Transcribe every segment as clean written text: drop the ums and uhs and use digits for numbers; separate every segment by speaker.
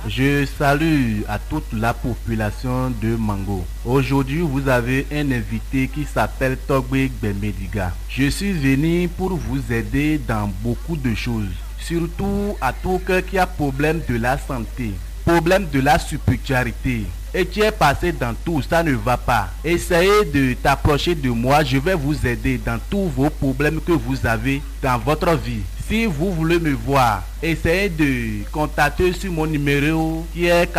Speaker 1: Je salue à toute la population de Mango. Aujourd'hui, vous avez un invité qui s'appelle Togbe Gbemediga. Je suis venu pour vous aider dans beaucoup de choses. Surtout à tout cœur qui a problème de la santé, problème de la spiritualité. Et tu es passé dans tout, ça ne va pas. Essayez de t'approcher de moi, je vais vous aider dans tous vos problèmes que vous avez dans votre vie. Si vous voulez me voir, essayez de contacter sur mon numéro qui est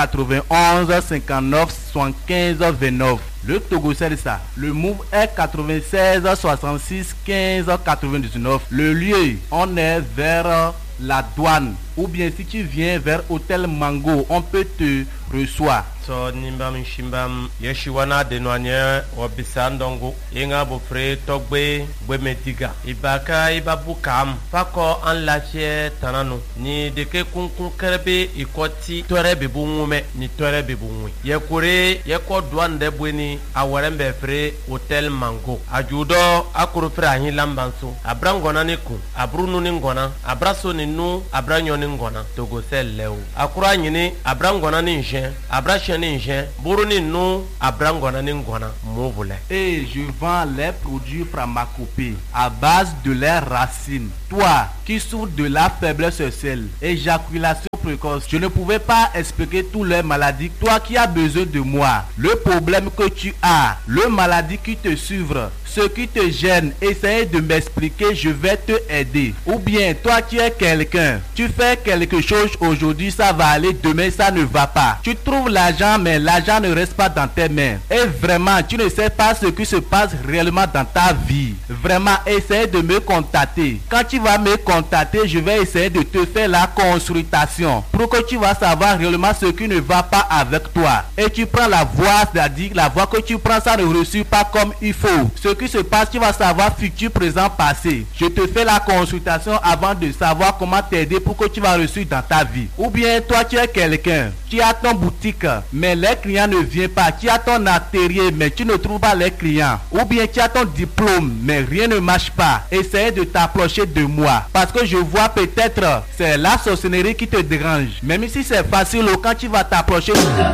Speaker 1: 91 59 75 29. Le Togo c'est ça. Le move est 96 66 15 99. Le lieu, on est vers la douane. Ou bien si tu viens vers Hôtel Mango, on peut te recevoir.
Speaker 2: So nimbam shimbam yeshiwana denwanye obisandongo yenga bofre Togbe Gbemediga ibaka ibabukam fako anlache tanano ni deke kunkun kerebe ikoti torebe bungume ni torebe bunwi yekure yeko douane bweni awarembe fre Hôtel Mango ajudo akuru fre ahin lambanso abrangona ni ku abrunu ni ngona abraso ni nu abranyo ni ngona Togo sel lew akura nyini abrangona ni njen abrashe ni njen buruni nu abrangona ni ngona mouvule.
Speaker 1: Et je vends les produits pharmacopées à base de leurs racines. Toi qui souffres de la faiblesse sexuelle, éjaculation précoce, je ne pouvais pas expliquer toutes les maladies. Toi qui as besoin de moi, le problème que tu as, le maladie qui te suivre, ce qui te gêne, essaye de m'expliquer, je vais te aider. Ou bien toi qui es quelqu'un, tu fais quelque chose aujourd'hui, ça va aller, demain ça ne va pas. Tu trouves l'argent mais l'argent ne reste pas dans tes mains. Et vraiment, tu ne sais pas ce qui se passe réellement dans ta vie. Vraiment, essaye de me contacter. Quand tu vas me contacter, je vais essayer de te faire la consultation pour que tu vas savoir réellement ce qui ne va pas avec toi. Et tu prends la voie, c'est-à-dire la voie que tu prends, ça ne reçoit pas comme il faut. Ce qui se passe, tu vas savoir futur, présent, passé. Je te fais la consultation avant de savoir comment t'aider pour que tu vas réussir dans ta vie. Ou bien toi tu es quelqu'un, tu as ton boutique mais les clients ne viennent pas. Tu as ton atelier mais tu ne trouves pas les clients. Ou bien tu as ton diplôme mais rien ne marche pas. Essaye de t'approcher de moi parce que je vois peut-être c'est la sorcellerie qui te dérange. Même si c'est facile, quand tu vas t'approcher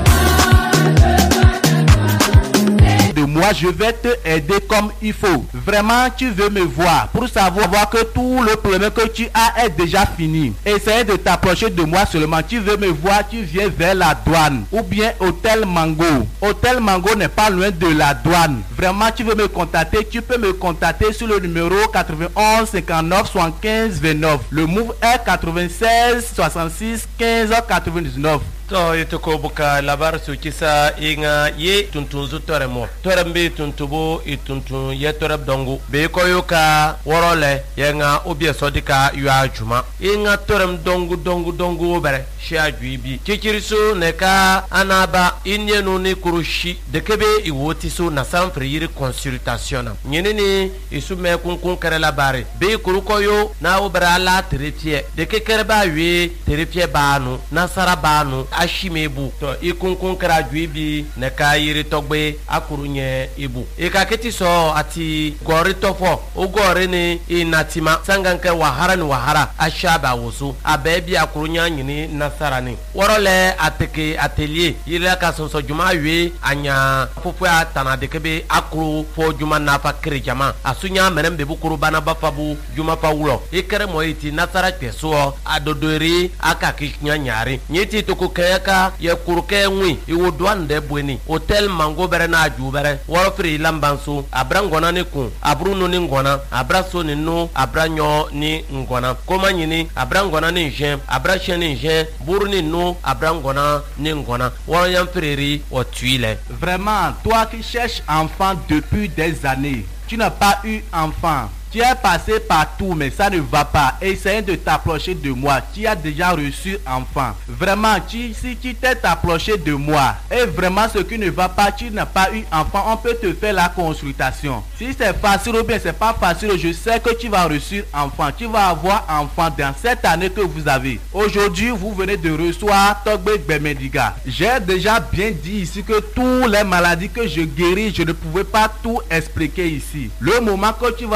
Speaker 1: de moi, je vais te aider comme il faut. Vraiment, tu veux me voir pour savoir que tout le problème que tu as est déjà fini. Essaye de t'approcher de moi seulement. Tu veux me voir, tu viens vers la douane ou bien Hôtel Mango. Hôtel Mango n'est pas loin de la douane. Vraiment, tu veux me contacter, tu peux me contacter sur le numéro 91 59 75 29. Le move est 96 66 15 99.
Speaker 2: To yitoko buka labar su kisa inga ye tuntunzu toremo torembe tuntubo ituntun ye toreb dongu be koyo ka worole yenga obie sodika yua juma inga torem dongu bere shia juibi kikiriso neka anaba inyenu ni kurushi dekebe iwotiso na sanfre yiri consultation nyenene isume kunkun kare labare be kurukoyo na obera la terefie dekekere ba wi terefie banu nasara banu ashimebu to ikunkun kara juibi ne ka yiri Togbe akurunye ibu ikaketi so ati gori tofo ugori ni inatima sanganke wahara ashaba wosu abebi akurunya nyini nasarani worole ateke atelier yiri ka so juma wi anya fufu atana dekebe akuru fo juma nafa krejama asunya merembe bukuru bana bafabu juma pawulo ikere moiti nasara teso adodori akakinya nyari nyiti toko kayaka ye kuruke nwi iwodwande bweni Hôtel Mango bere na ajubere worofri lambanso abrangona ni ku abrunu ni ngona abraso ni nu abranyo ni ngona koma nyini abrangona ni njen abrashe ni njen buru ni nu abrangona ni ngona woroyam freri o tuile.
Speaker 1: Vraiment, toi qui cherches enfant depuis des années, tu n'as pas eu enfant. Tu es passé partout, mais ça ne va pas. Essaye de t'approcher de moi. Tu as déjà reçu enfant. Vraiment, si tu t'es approché de moi, et vraiment ce qui ne va pas, tu n'as pas eu enfant, on peut te faire la consultation. Si c'est facile ou bien c'est pas facile, je sais que tu vas reçu enfant. Tu vas avoir enfant dans cette année que vous avez. Aujourd'hui, vous venez de recevoir Togbe Gbemediga. J'ai déjà bien dit ici que toutes les maladies que je guéris, je ne pouvais pas tout expliquer ici. Le moment que tu vas m'appeler,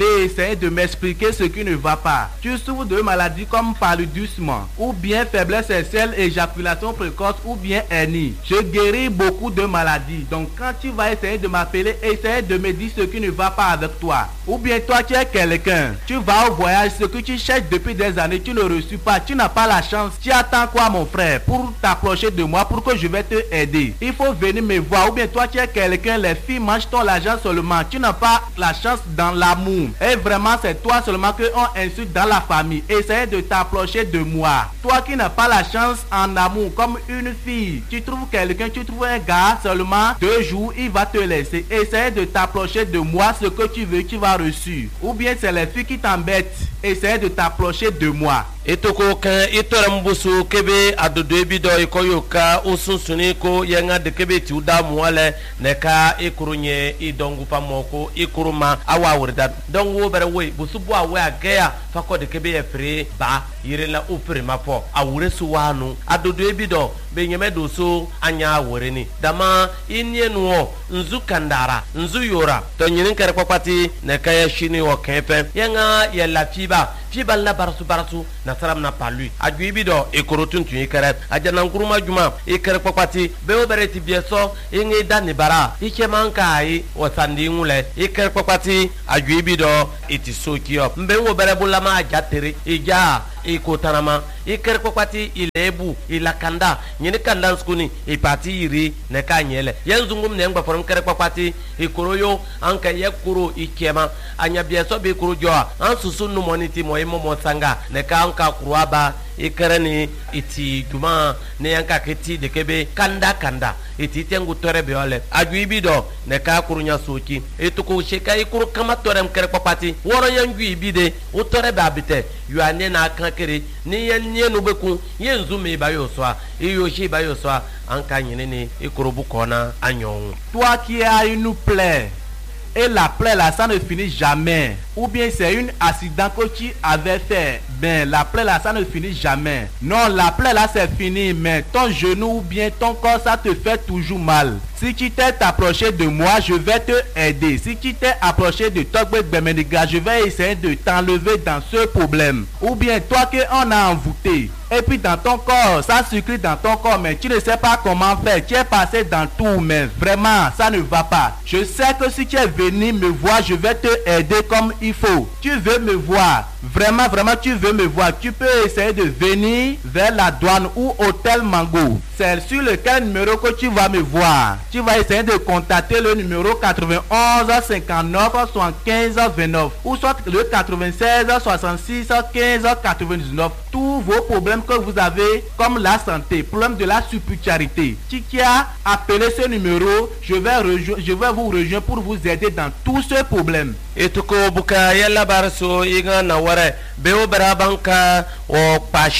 Speaker 1: m'appeler et essayer de m'expliquer ce qui ne va pas. Tu souffres de maladies comme paludisme, ou bien faiblesse sexuelle, éjaculation précoce, ou bien hernie. Je guéris beaucoup de maladies. Donc quand tu vas essayer de m'appeler, essayer de me dire ce qui ne va pas avec toi. Ou bien toi tu es quelqu'un, tu vas au voyage, ce que tu cherches depuis des années, tu ne reçois pas, tu n'as pas la chance. Tu attends quoi mon frère pour t'approcher de moi, pour que je vais te aider. Il faut venir me voir. Ou bien toi tu es quelqu'un, les filles mangent ton argent seulement, tu n'as pas la chance dans l'amour. Et vraiment c'est toi seulement qu'on insulte dans la famille. Essaye de t'approcher de moi. Toi qui n'as pas la chance en amour comme une fille, tu trouves quelqu'un, tu trouves un gars seulement 2 jours, il va te laisser. Essaye de t'approcher de moi, ce que tu veux, tu vas reçu. Ou bien c'est les filles qui t'embêtent. Essaye de t'approcher de moi.
Speaker 2: Itoko kan itoram busu kebe adodo ebido ikoyoka usunsuni ko yenga de kebe ti uda muale neka ikurunye idongu pamoko ikuruma awa wurda dongu bere we busu bo awe agea fako de kebe efre ba yirela ufre mafo awure suwanu adodo ebido benyeme doso anya woreni dama inienuo nzu kandara nzu yora to nyirin kare kwapati neka ya shini wo kepe yenga ya lafiba fiba la barasu na saram na palu ajuibi do ekorotun tun ikere ajana nkuruma juma ikere kwapati be obereti bieso ingi dani bara ike mankai osandi ngule ikere kwapati ajuibi do itisokio mbe obere bulama ajatere ija ikotanama ikere kwapati ilebu ilakanda nyini kanda skuni ipati iri neka nyele yenzungum ne ngba forum kere kwapati ikoroyo anka yekuru ikema anya bieso be kurujo ansusu no moniti mo sanga neka anka kuruaba ikereni iti juma ne yanka kiti de kebe kanda iti tengu tore beole ajuibi do neka kurunya soki etuko sheka ikuru kama tore mkere papati woro yanju ibide utore babite yuane na kankere ni yenu beku yenzu me bayoswa iyoshi bayoswa anka nyene ikuru bukona anyon.
Speaker 1: Toi qui as une plaie et la plaie là ça ne finit jamais, ou bien c'est une accident que tu avais fait, ben la plaie là ça ne finit jamais. Non, la plaie là c'est fini, mais ton genou ou bien ton corps ça te fait toujours mal. Si tu t'es approché de moi, je vais te aider. Si tu t'es approché de Togbe Bemeniga, je vais essayer de t'enlever dans ce problème. Ou bien toi que on a envoûté, et puis dans ton corps, ça circule dans ton corps, mais tu ne sais pas comment faire. Tu es passé dans tout, mais vraiment, ça ne va pas. Je sais que si tu es venu me voir, je vais te aider comme il faut. Tu veux me voir, vraiment, tu veux me voir. Tu peux essayer de venir vers la douane ou Hôtel Mango. C'est sur lequel numéro que tu vas me voir. Tu vas essayer de contacter le numéro 91 59 75 29 ou soit le 96 66 15 99. Tous vos problèmes que vous avez comme la santé, problème de la supputarité. Qui a appelé ce numéro, je vais vous rejoindre pour vous aider dans tous ces problèmes.
Speaker 2: Et tout ko buka yalla barso inga na ware beo barabanka o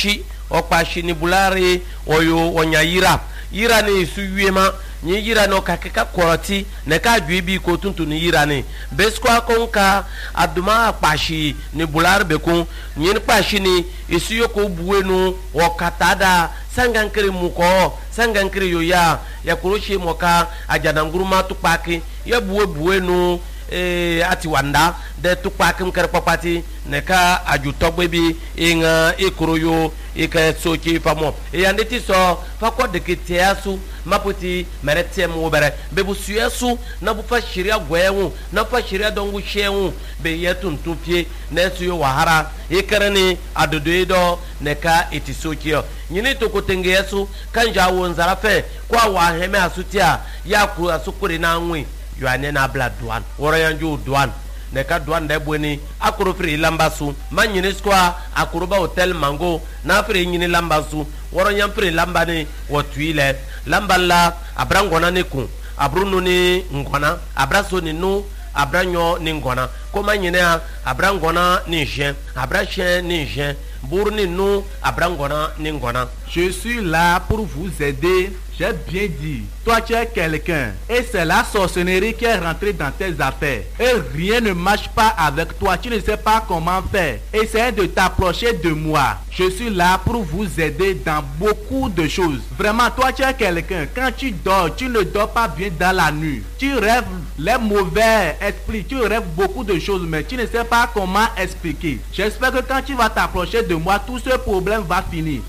Speaker 2: pashi ni bulari oyo onyayira ira ni suyema ni yira no kakeka koroti ne ka juibi ko tuntu ni yira ni besko akonka aduma pashi ni bular bekun ni pashi ni isuyo ko buwenu o katada sangankere muko sangankere yoya ya kuroshi moka ajananguruma tupaki ya buwenu ati wanda de tupakim kere papati neka ajutogbe bi inga ikoroyo ika soki famo yandeti so fako de kitiasu maputi meretem wobere bebu suyesu na bu fa shiria gwewu na fa shiria dongu shewu be yetuntu pie na suyo wahara ikereni adodoido neka itisokio nyini to kotengeyesu kanja wonzara fe kwa waheme asutia ya ku asukuri na nwi yuane na bla douane woro yanju douane neka douane de bweni akuru fri lambasu manyini skwa akuru ba Hôtel Mango na fri nyini lambasu woro yan fri lambani wotuile lamballa abrangona ne ku abruno ni ngona abraso ni nu abranyo ni ngona koma nyine abrangona ni jen abrachen ni jen burni nu abrangona ni ngona
Speaker 1: Je suis là pour vous aider. J'ai bien dit, toi tu es quelqu'un et c'est la sorcellerie qui est rentrée dans tes affaires et rien ne marche pas avec toi, tu ne sais pas comment faire. Essaye de t'approcher de moi. Je suis là pour vous aider dans beaucoup de choses. Vraiment, toi tu es quelqu'un, quand tu dors, tu ne dors pas bien dans la nuit. Tu rêves les mauvais esprits, tu rêves beaucoup de choses mais tu ne sais pas comment expliquer. J'espère que quand tu vas t'approcher de moi, tout ce problème va finir.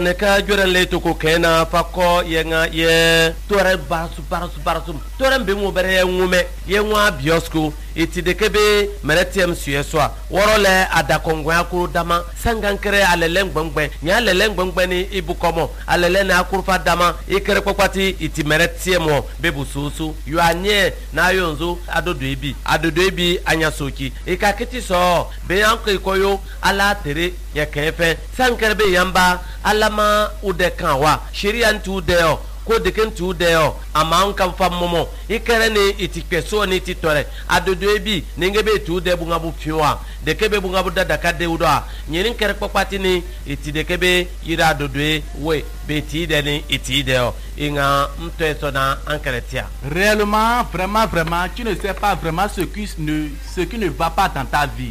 Speaker 2: Ye tore barasu tore mbe mu bere ngume ye nwa biosco eti de kebe meretiem sueswa worole adakongwa akuru dama sangankere alele ngbengbe nya alele ngbengbe ni ibukomo alele na akurufa dama ikere kwakwati iti meretiemo bebususu yu anye na yonzo adodo ebi anya soki ikakiti so be yanko ikoyo ala tere ye kefe sankere be yamba alama udekanwa sheria ntu deo ko deken tu deo ama nka fa momo ikere ne itikpeso ni titore adodo ebi ningebe tu de bunga bu fiwa de kebe bunga bu dada ka de udo nyirin kere popati ni iti de kebe ira adodo we beti de ni iti deo inga mteso na ankeretia.
Speaker 1: Réellement, vraiment, tu ne sais pas vraiment ce qui ne va pas dans ta vie.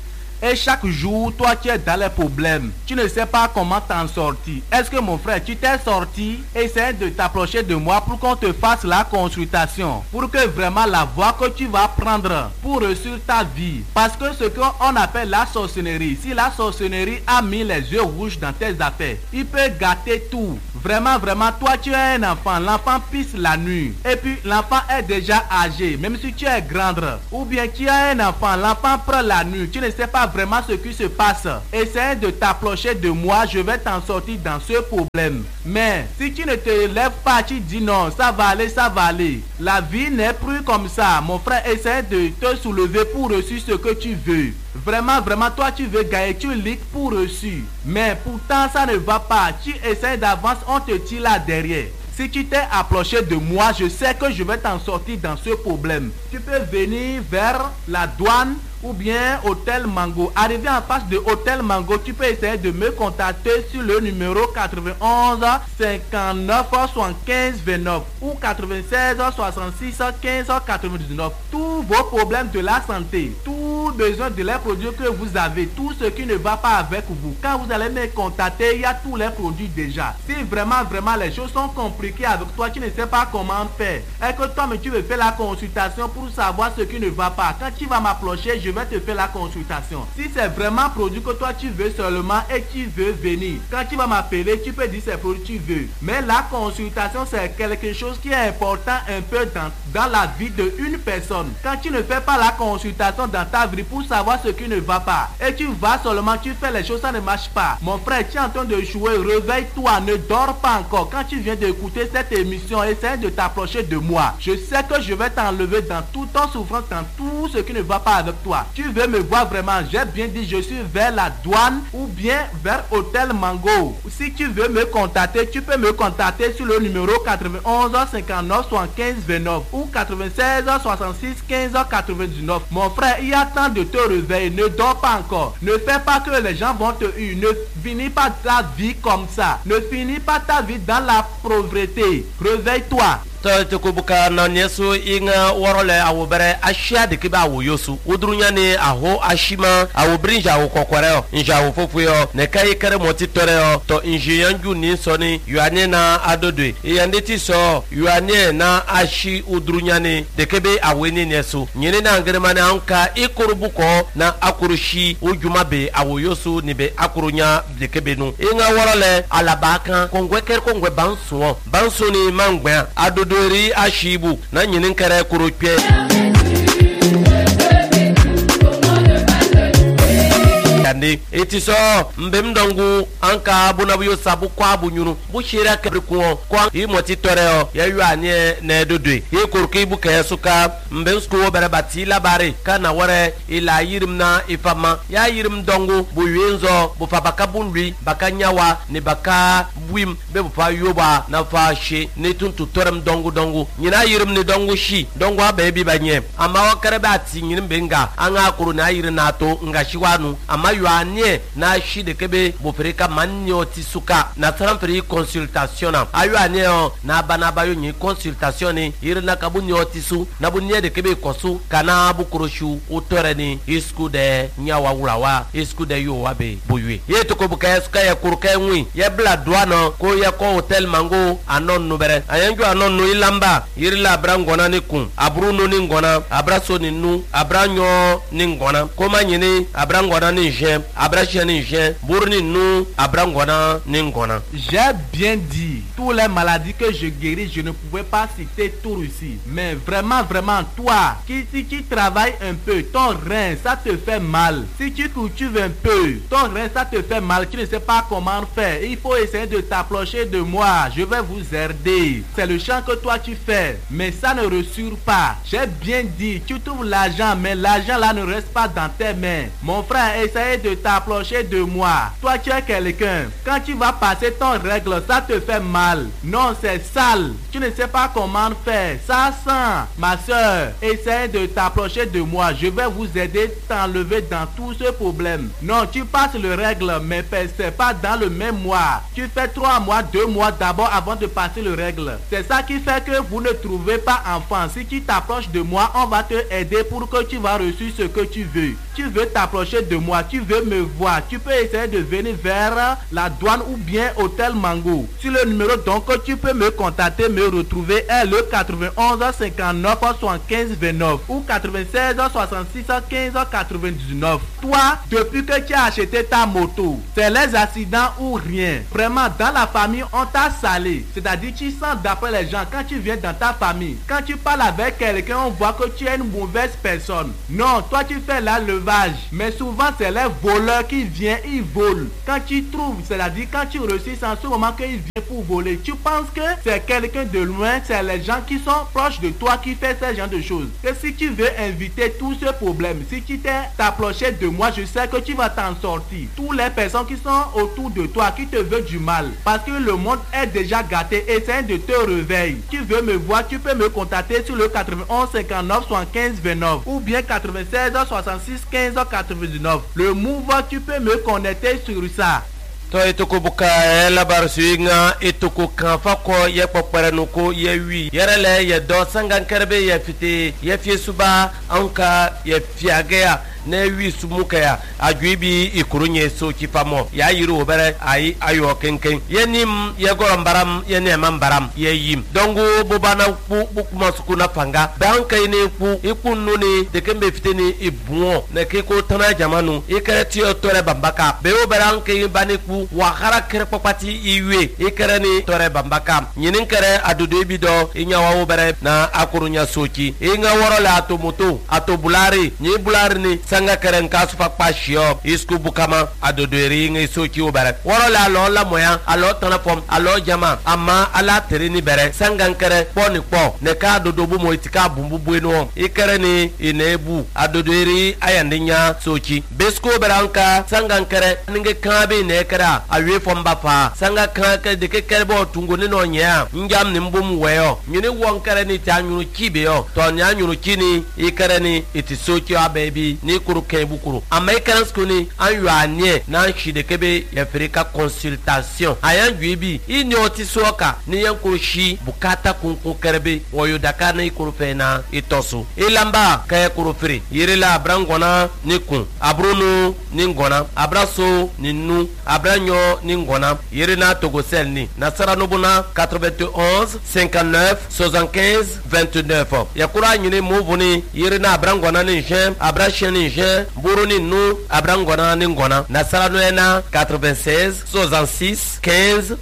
Speaker 1: Et chaque jour, toi tu es dans les problèmes. Tu ne sais pas comment t'en sortir. Est-ce que mon frère, tu t'es sorti? Essaie de t'approcher de moi pour qu'on te fasse la consultation. Pour que vraiment la voie que tu vas prendre pour réussir ta vie. Parce que ce qu'on appelle la sorcellerie, si la sorcellerie a mis les yeux rouges dans tes affaires, il peut gâter tout. Vraiment, toi tu es un enfant. L'enfant pisse la nuit. Et puis l'enfant est déjà âgé. Même si tu es grande. Ou bien tu es un enfant. L'enfant prend la nuit. Tu ne sais pas vraiment ce qui se passe. Essaye de t'approcher de moi, je vais t'en sortir dans ce problème. Mais si tu ne te lèves pas, tu dis non, ça va aller. La vie n'est plus comme ça. Mon frère, essaye de te soulever pour réussir ce que tu veux. Vraiment, toi tu veux gagner, tu liques pour réussir. Mais pourtant ça ne va pas. Tu essaies d'avance, on te tire là derrière. Si tu t'es approché de moi, je sais que je vais t'en sortir dans ce problème. Tu peux venir vers la douane ou bien Hôtel Mango. Arrivé en face de Hôtel Mango, tu peux essayer de me contacter sur le numéro 91 59 75 29 ou 96 66 15 99. Tous vos problèmes de la santé, tout besoin de les produits que vous avez, tout ce qui ne va pas avec vous. Quand vous allez me contacter, il y a tous les produits déjà. Si vraiment les choses sont compliquées avec toi, tu ne sais pas comment faire. Et que toi, mais tu veux faire la consultation pour savoir ce qui ne va pas. Quand tu vas m'approcher, je vais te faire la consultation. Si c'est vraiment produit que toi tu veux seulement et tu veux venir, quand tu vas m'appeler, tu peux dire c'est produit que tu veux. Mais la consultation, c'est quelque chose qui est important un peu dans la vie d'une personne. Quand tu ne fais pas la consultation dans ta vie pour savoir ce qui ne va pas, et tu vas seulement, tu fais les choses, ça ne marche pas. Mon frère, tu es en train de jouer, réveille-toi, ne dors pas encore. Quand tu viens d'écouter cette émission, essaie de t'approcher de moi. Je sais que je vais t'enlever dans toute ton souffrance, dans tout ce qui ne va pas avec toi. Tu veux me voir vraiment, j'ai bien dit, je suis vers la douane ou bien vers Hôtel Mango. Si tu veux me contacter, tu peux me contacter sur le numéro 91 59 75 29 ou 96 66 15 99. Mon frère, il y a temps de te réveiller, ne dors pas encore. Ne fais pas que les gens vont te huer. Ne finis pas ta vie comme ça. Ne finis pas ta vie dans la pauvreté. Réveille-toi.
Speaker 2: to kubuka na nyeso inga worole awobere ashia de kiba woyosu udrunya ni aho ashima awobrinja wo kokoreo nja wo fofuyo ne kai kare moti toreo to injiyanju ni so ni yuane na adodwe yandeti so yuane na ashi udrunya ni de kebe aweni neso nyine na ngrema na anka ikurubuko na akurushi ujuma be awoyosu ni be akurunya de kebe no inga worole alabaka kongwe banso ni mangba adodori ashibu na nyinin kare kurukwe eti so mbem dongu anka bunabuyo sabu kwa bunyuru bu shira kebrikuo kwa imoti toreo ya yuanie na dodwe e kurki bu kayasuka mbem sko berebati labare kana wore ila yirim na ifama ya yirim dongu bu yenzo bu fabaka bunri bakanyawa ne baka buim be bu fa yoba na fa she ne tuntu torem dongu nyina yirim ne dongu shi dongu abebi banye ama wakare bati nyirim benga anga kuru na yirin nato ngashi wanu ama anye na shi de kebe bo frika manyo tisuka na transferi consultation ayo anye na banaba yo ni consultation ni irna kabunyo tisu na bunye de kebe kosu kana bu kroshu utore ni isku de nyawa wulawa isku de yo wabe boywe ye to ko buka suka ya kurka nwi ye bla douane ko ya ko hotel mango anon no bere ayanjo anon no ilamba irla brangona ni kun abruno ni ngona abraso ni nu abranyo ni ngona ko manyini abrangona ni jem abrache ni jem burni nu abrangona ni ngona.
Speaker 1: J'ai bien dit tous les maladies que je guéris, je ne pouvais pas citer tout ici, mais vraiment toi si tu travailles un peu, ton rein ça te fait mal, si tu cultives un peu, ton rein ça te fait mal, tu ne sais pas comment faire, il faut essayer de t'approcher de moi, je vais vous aider. C'est le chant que toi tu fais, mais ça ne rassure pas. J'ai bien dit, tu trouves l'argent, mais l'argent là ne reste pas dans tes mains. Mon frère, essaye de t'approcher de moi. Toi tu es quelqu'un, quand tu vas passer ton règle, ça te fait mal. Non, c'est sale, tu ne sais pas comment faire, ça sent. Ma soeur, essaye de t'approcher de moi, je vais vous aider à t'enlever dans tout ce problème. Non, tu passes le règle, mais c'est pas dans le même mois. Tu fais 3 mois, 2 mois d'abord avant de passer le règle. C'est ça qui fait que vous ne trouvez pas enfant. Si tu t'approches de moi, on va te aider pour que tu vas reçu ce que tu veux. Tu veux t'approcher de moi, tu veux me voir, tu peux essayer de venir vers la douane ou bien Hôtel Mango. Sur le numéro donc tu peux me contacter, me retrouver est le 91 59 75 29 ou 96 66 15 99. Toi, depuis que tu as acheté ta moto, c'est les accidents ou rien. Vraiment, dans la famille, on t'a salé. C'est-à-dire, tu sens d'après les gens, quand tu viens dans ta famille, quand tu parles avec quelqu'un, on voit que tu es une mauvaise personne. Non, toi tu fais la levage. Mais souvent, c'est les voleurs qui viennent, ils volent. Quand tu trouves, c'est-à-dire quand tu réussis, c'est en ce moment qu'ils viennent pour voler. Tu penses que c'est quelqu'un de loin, c'est les gens qui sont proches de toi qui font ce genre de choses. Et si tu veux inviter tout ce problème, si tu t'es approché de moi, je sais que tu vas t'en sortir. Toutes les personnes qui sont autour de toi, qui te veulent du mal, parce que le monde est déjà gâté, essaye de te réveiller. Tu veux me voir, tu peux me contacter sur le 91 59 75 29 ou bien 96 66 15 99. Le mouvement, tu peux me connecter sur ça.
Speaker 2: To etoko buka labar suinga etoko kanfa ko ye popere no ko ye wi yerele ye do sangan kerbe ye fite ye fie suba anka ye fiagea na wi sumuka ya adwibi ikurunye so kifamo ya yiru obere ai ayo kenken yenim ye gorambaram ye ne mambaram ye yim dongo bobana ku kuma sukuna fanga banka ine ku ikunnu ni de kembe fite ni ibuo na ke ko tana jamanu ikereti otore bambaka be oberan ke bani ku wa khara kere popati iwe ikere ni tore bambaka nyinin kere adudo bido inyawa obere na akurunya soki inga worola atomoto atobulari ni bulari ni sanga keren kasu pakpashio isku bukama adodori ngi soki obere worola lo la moya alo tanafom alo jama ama ala terini bere sanga kere poni po ne ka dodobu mo itika bumbu bueno ikere ni inebu adodori ayandinya soki besko beranka sanga kere ninge kabe ne kera awe fomba fa sanga ka de ke kerbo tungo ni no nya njam ni mbum weyo nyini won kere ni tanyuru kibe yo to nyanyuru kini ikere ni itisoki abebi ni kuru kebukuru american skuni anyu anye na shide kebe ya Afrika consultation ayan gwebi ini otisoka ni yankuru shi bukata kunku kerbe woyo daka na ikuru fena itosu ilamba kaya kuru firi yirila brangona ni kun abruno ni ngona abraso ni nu abranyo ni ngona yirina togosel ni nasara nobuna 91 59 75 29 yakura nyine muvuni yirina brangona ni jem abrashe ni jem buruni nu abrangona ni ngona nasara noena 96 66 15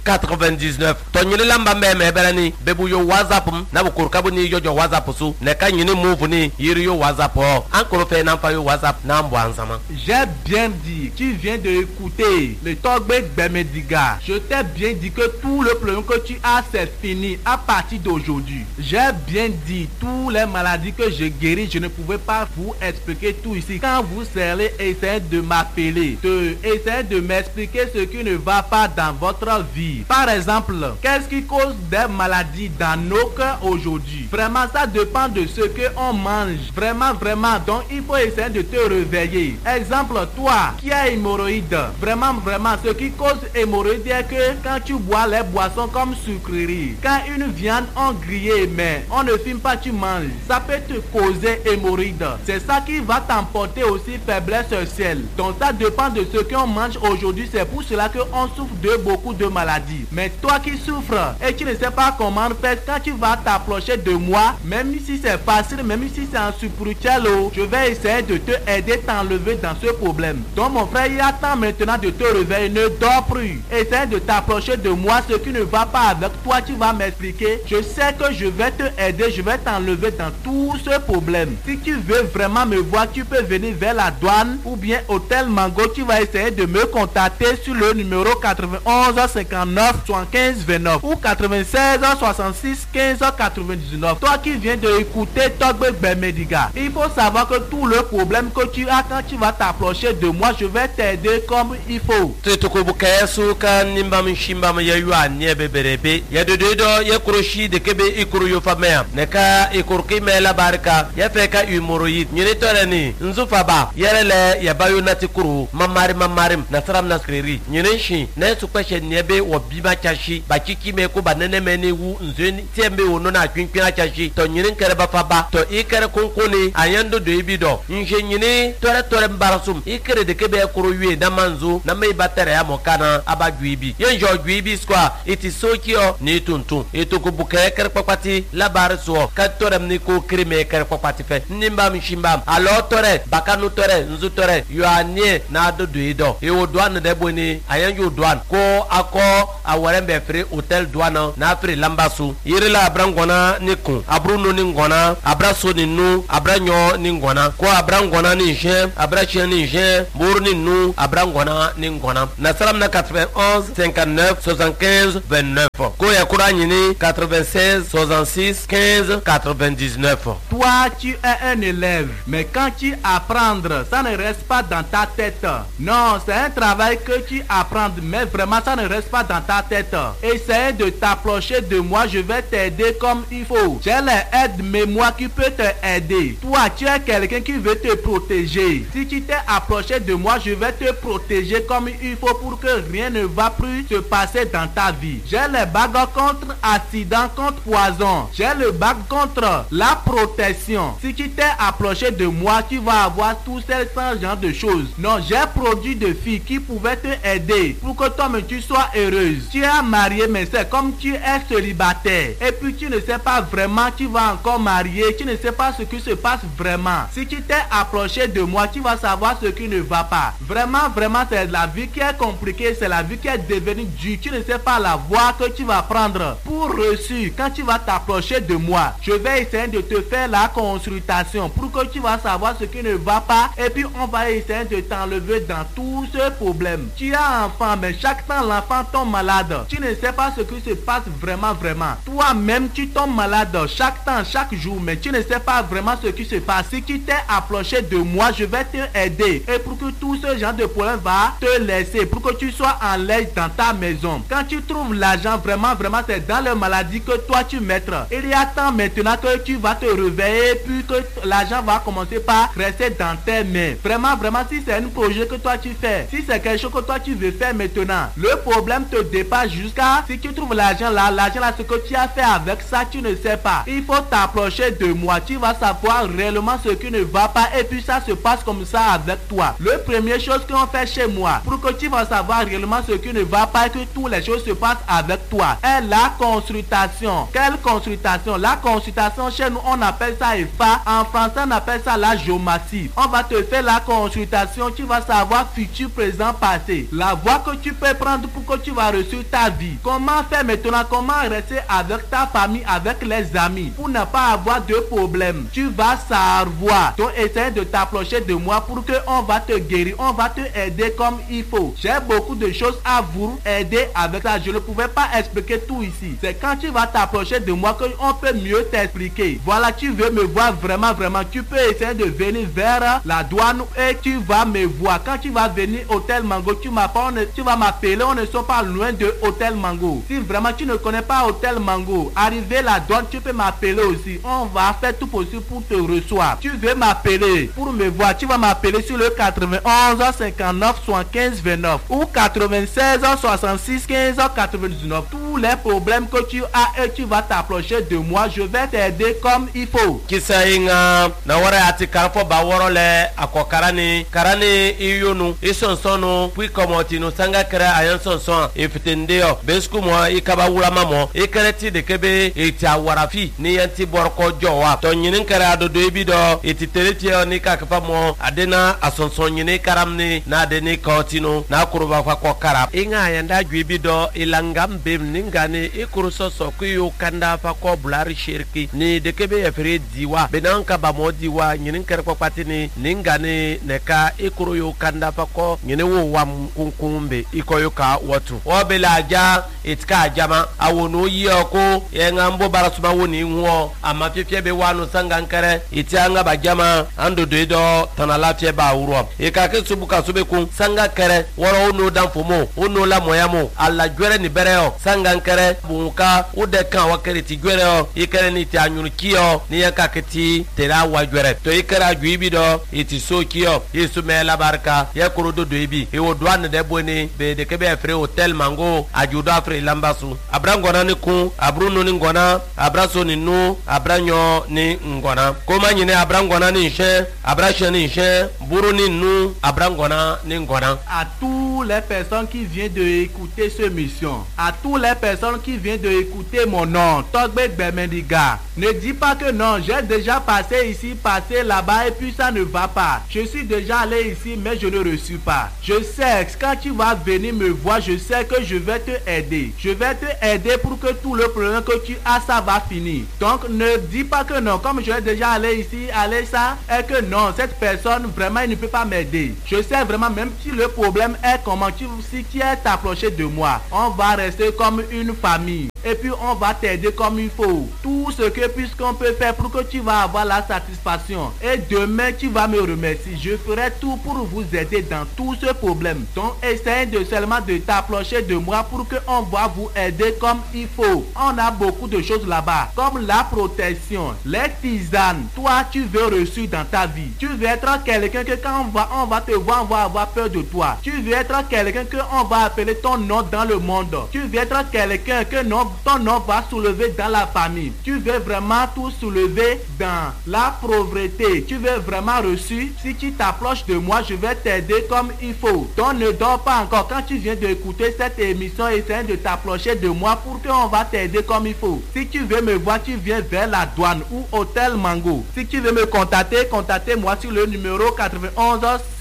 Speaker 2: 99 to nyine lamba meme berani bebu yo whatsapp na bukurkabu ni yojo whatsapp su ne ka nyine muvuni yiri yo whatsapp ankoro fe na fa yo whatsapp na mbo ansama.
Speaker 1: J'ai bien dit, tu viens de écouter le Togbe Bemediga. Je t'ai bien dit que tout le problème que tu as, c'est fini à partir d'aujourd'hui. J'ai bien dit, toutes les maladies que je guéris, je ne pouvais pas vous expliquer tout ici. quand vous allez essayer de m'appeler, essayer de m'expliquer ce qui ne va pas dans votre vie. Par exemple, qu'est-ce qui cause des maladies dans nos cœurs aujourd'hui? Vraiment, ça dépend de ce qu'on mange. Vraiment, donc il faut essayer de te réveiller. Exemple, toi qui as hémorroïdes, vraiment, ce qui cause hémorroïdes est que quand tu bois les boissons comme sucreries, quand une viande on grillée mais on ne fume pas, tu manges, ça peut te causer hémorroïdes. C'est ça qui va t'emporter aussi faiblesse sexuelle. Donc ça dépend de ce qu'on mange aujourd'hui. C'est pour cela qu'on souffre de beaucoup de maladies. Mais toi qui souffres et tu ne sais pas comment faire, quand tu vas t'approcher de moi, même si c'est facile, même si c'est en spirituel, je vais essayer de te aider, t'enlever dans ce problème. Donc mon frère, il attend maintenant de te réveiller, ne dors plus. Essaye de t'approcher de moi, ce qui ne va pas avec toi, tu vas m'expliquer. Je sais que je vais te aider, je vais t'enlever dans tout ce problème. Si tu veux vraiment me voir, tu peux venir vers la douane ou bien Hôtel Mango. Tu vas essayer de me contacter sur le numéro 91 59 75 29 ou 96 66 15 99. Toi qui viens de écouter Togbe Bemediga, il faut savoir que tout le problème que tu as quand tu vas t'approcher de moi, je vais t'aider comme il faut.
Speaker 2: Neka ikurki mela barka ya feka umoroid nyine torani nzufaba yerele ya bayo natikuru mamarim nasram naskriri nyine shi na supeshe niebe obiba chashi bakiki me ko banene menewu nzeni tiembe wono na twinkwin chashi to nyine kere bafaba to ikere konkoni ayando do ibido nje nyine tore mbarasum ikere de kebe kuru yue na manzo na me batere ya mokana abagwibi yenjo gwibi skwa itisokio ni tuntun etokubuke kere papati labar so katorem ni ko krime kere papati fe nimbam shimbam alo tore bakanu tore nzu tore yo anie na do do e o douane de boni ayanjo douane ko ako awarembe free hotel douane na free lambasu yirila abrangona ni kun abruno ni ngona abraso ni nu abranyo ni ngona ko abrangona ni je abrache ni je burni nu abrangona ni ngona na salam na 91 59 75 29 ko ya kurani ni 96 66 15 99.
Speaker 1: Toi tu es un élève, mais quand tu apprends, ça ne reste pas dans ta tête. Non, c'est un travail que tu apprends, mais vraiment ça ne reste pas dans ta tête. Essaye de t'approcher de moi, je vais t'aider comme il faut. J'ai les aides mémoire qui peut te aider. Toi tu es quelqu'un qui veut te protéger. Si tu t'es approché de moi, je vais te protéger comme il faut pour que rien ne va plus se passer dans ta vie. J'ai les bagues contre accident, contre poison. J'ai le bague contre la protection. Si tu t'es approché de moi, tu vas avoir tous ces genre de choses. Non, j'ai produit de filles qui pouvaient te aider pour que toi-même tu sois heureuse. Tu es marié, mais c'est comme tu es célibataire. Et puis tu ne sais pas vraiment, tu vas encore marier. Tu ne sais pas ce qui se passe vraiment. Si tu t'es approché de moi, tu vas savoir ce qui ne va pas. Vraiment, c'est la vie qui est compliquée. C'est la vie qui est devenue dure. Tu ne sais pas la voie que tu vas prendre pour reçu. Quand tu vas t'approcher de moi, je vais essayer de te faire la consultation pour que tu vas savoir ce qui ne va pas. Et puis on va essayer de t'enlever dans tout ce problème. Tu as un enfant, mais chaque temps l'enfant tombe malade. Tu ne sais pas ce qui se passe vraiment. Toi-même tu tombes malade chaque temps, chaque jour, mais tu ne sais pas vraiment ce qui se passe. Si tu t'es approché de moi, je vais te aider. Et pour que tout ce genre de problème va te laisser, pour que tu sois en l'aise dans ta maison. Quand tu trouves l'argent, vraiment, c'est dans la maladie que toi tu mettras. Il y a temps maintenant que tu vas te réveiller, puis que l'argent va commencer par rester dans tes mains. Vraiment, si c'est un projet que toi tu fais, si c'est quelque chose que toi tu veux faire maintenant, le problème te dépasse jusqu'à si tu trouves l'argent là, ce que tu as fait avec ça, tu ne sais pas. Il faut t'approcher de moi, tu vas savoir réellement ce qui ne va pas, et puis ça se passe comme ça avec toi. Le première chose qu'on fait chez moi, pour que tu vas savoir réellement ce qui ne va pas et que toutes les choses se passent avec toi, est la consultation. Quelle consultation? La consultation chez nous on appelle ça EFA, en français on appelle ça la géomatie. On va te faire la consultation, tu vas savoir futur, présent, passé, la voie que tu peux prendre pour que tu vas réussir ta vie. Comment faire maintenant? Comment rester avec ta famille, avec les amis pour ne pas avoir de problème? Tu vas savoir. Donc essaye de t'approcher de moi pour que on va te guérir, on va te aider comme il faut. J'ai beaucoup de choses à vous aider avec ça. Je ne pouvais pas expliquer tout ici. C'est quand tu vas t'approcher de moi que on peut mieux t'expliquer. Voilà, tu veux me voir vraiment, tu peux essayer de venir vers vers la douane et tu vas me voir. Quand tu vas venir au Hôtel Mango, tu vas m'appeler, on ne sont pas loin de Hôtel Mango. Si vraiment tu ne connais pas Hôtel Mango, arrivé à la douane, tu peux m'appeler aussi. On va faire tout possible pour te recevoir. Tu veux m'appeler pour me voir, tu vas m'appeler sur le 91 59 75 29 ou 96 66 15 99. Tous les problèmes que tu as et tu vas t'approcher de moi, je vais t'aider comme il faut.
Speaker 2: Kisa inga na wara ati karfo ba worole akokarani karani iyonu isonsono pui komotino sanga kera ayan sonson ifitendeo besku mo ikaba wula mamo ikereti de kebe eti awarafi ni yanti borko jowa to nyinin kara dodo ebido eti tereti ni kakapa mo adena asonson nyini karamni na adeni kotino na kuruba kwa kokara inga yanda gwibido ilangam bem ningani ikuruso sokuyo kanda fa ko bulari shirki ni de kebe efre diwa benanka ba mo diwa nyinin kara ko patini ningani neka ikuruyo kanda fa ko nyine wo wam kunkumbe ikoyo ka watu obela ja itka jama awono yoko yenga mbo barasuma woni nwo amafefie be wanu sangankere itianga ba jama ando dedo tanalafie ba wuro ikake subuka subeku sangakere woro ono danfomo ono la moyamo alla jwere ni bereo sangankere bunka ude kan wakere ti jwere o ikere ni ti anyurkiyo ni yakaketi tera wa jwere to ikere ajuibi do iti sokiyo yesu mela barka yakuru do doibi ewo douane de boni be de kebe frère Hôtel Mango ajudo afre lambasu abrangona ni kun abruno ni ngona abraso ni nu abranyo ni ngona koma nyine abrangona ni nche abrashe ni nche buru ni nu abrangona ni ngona.
Speaker 1: À tous les personnes qui viennent de écouter cette mission, à tous les personnes qui viennent de écouter mon nom, Togbe Gbemendiga, ne dis pas que non, j'ai déjà passé ici, passé là-bas et puis ça ne va pas. Je suis déjà allé ici mais je ne reçus pas. Je sais que quand tu vas venir me voir, je sais que je vais te aider. Je vais te aider pour que tout le problème que tu as, ça va finir. Donc ne dis pas que non, comme je suis déjà allé ici, allé ça, et que non, cette personne vraiment il ne peut pas m'aider. Je sais vraiment, même si le problème est comment si tu es approché de moi, on va rester comme une famille. Et puis on va t'aider comme il faut. Tout ce que puisqu'on peut faire pour que tu vas avoir la satisfaction. Et demain tu vas me remercier. Je ferai tout pour vous aider dans tout ce problème. Donc essayez de seulement de t'approcher de moi pour que on va vous aider comme il faut. On a beaucoup de choses là-bas, comme la protection, les tisanes. Toi tu veux reçu dans ta vie. Tu veux être quelqu'un que quand on va te voir, on va avoir peur de toi. Tu veux être quelqu'un que on va appeler ton nom dans le monde. Tu veux être quelqu'un que non, ton nom va soulever dans la famille. Tu veux vraiment tout soulever dans la pauvreté. Tu veux vraiment reçu. Si tu t'approches de moi, je vais t'aider comme il faut. Donc ne dors pas encore. Quand tu viens d'écouter cette émission, essaie de t'approcher de moi pour qu'on va t'aider comme il faut. Si tu veux me voir, tu viens vers la douane ou Hôtel Mango. Si tu veux me contacter, contactez-moi sur le numéro 91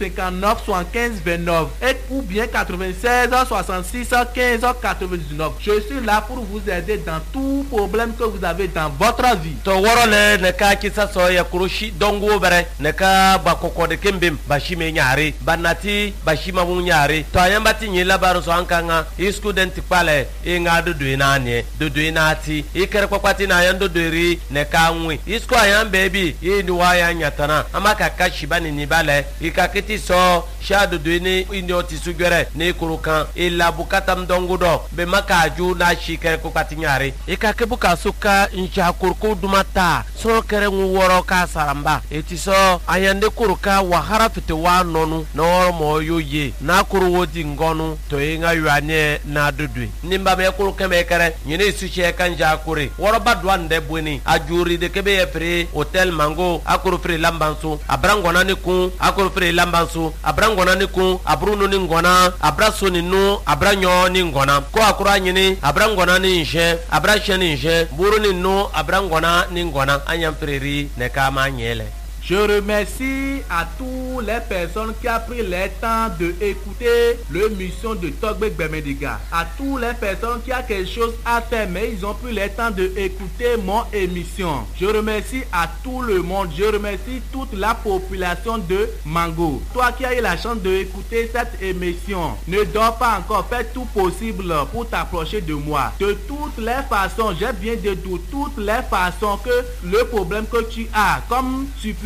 Speaker 1: 59 75 29 et ou bien 96 66 15 99. Je suis là pour vous aider dans tout problème que vous avez dans votre vie.
Speaker 2: To worole neka kisa so ya kurushi dongo bare neka bakoko de kembem bashime nyaare banati bashima mu nyaare to ayambati nyela baro so ankanga student pale inga do duinane do duinati ikere kwakwati na yando dori neka nwe isko ayam baby yini waya nyatana amaka kashibani ni bale ikakiti so shado duini indi sugere ne kurukan illa bukatam dongo do be makaju na shikere kwakwati nyare ikake buka suka incha kurku dumata so kere woro ka saramba etiso ayande kuruka wahara fite wa nonu no mo yoye na kuru wodi ngonu to inga yuane na dudui nimba me kuruka me kere nyine suche kanja kure woro badwan de bweni ajuri de kebe efre Hôtel Mango akuru fre lambansu abrangona ni kun akuru fre lambansu abrangona ni kun abruno ni ngona abraso ni nu abranyo ni ngona ko akura nyine abrangona ni nje abrashe ni nje buru ni nu abrangona ni ngona anyam freri ne kama nyele.
Speaker 1: Je remercie à toutes les personnes qui ont pris le temps de écouter l'émission de Togbe Gbemendiga. À toutes les personnes qui ont quelque chose à faire, mais ils ont pris le temps de écouter mon émission. Je remercie à tout le monde. Je remercie toute la population de Mango. Toi qui as eu la chance d'écouter cette émission, ne dors pas encore. Fais tout possible pour t'approcher de moi. De toutes les façons, j'ai bien dit de toutes les façons que le problème que tu as, comme tu peux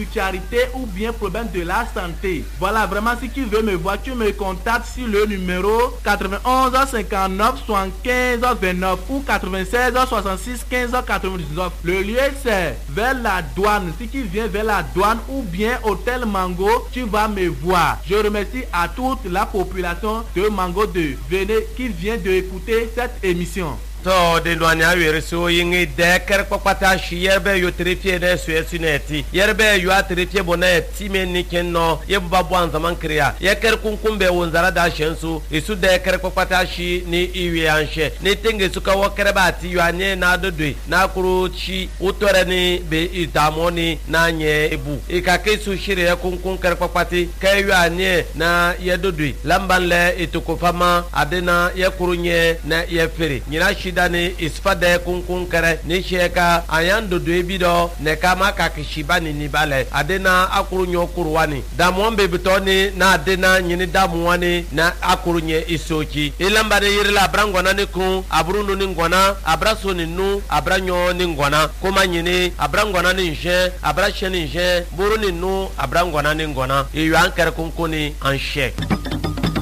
Speaker 1: spiritualité ou bien problème de la santé. Voilà, vraiment, si tu veux me voir, tu me contactes sur le numéro 91 59 75 29 ou 96 66 15 99. Le lieu, c'est vers la douane. Si tu viens vers la douane ou bien Hôtel Mango, tu vas me voir. Je remercie à toute la population de Mango 2 qui vient d'écouter cette émission.
Speaker 2: To de loanya were so yingi de ker kwakwata shi yerbe yo trefie na so esuneti yerbe yo atrefie bona time ni kenno ye babu an zaman kriya ye ker kunkumbe wonzara da shensu isu de ker kwakwata shi ni iwe anshe ni tenge suka wo ker ba ti yo anye na dodwe na kuru chi utore ni be idamoni na nye ebu ikake su shire ye kunkun ker kwakwati ke yo anye na ye dodwe lambanle itokofama adena ye kuru nye na ye fere nyina shi dani isfade kunkun kere ni sheka ayando dwebido ne kama kakishiba ni nibale adena akuru nyokuru wani damwombe bitoni na adena nyini damuwani na akuru nye isochi ilambane yirila abrangwana ni kun abrunu ni ngwana abraso ni nu abranyo ni ngwana kuma nyini abrangwana ni nje abrashe ni nje buru ni nu abrangwana ni ngwana iyo ankere kunkuni anshe.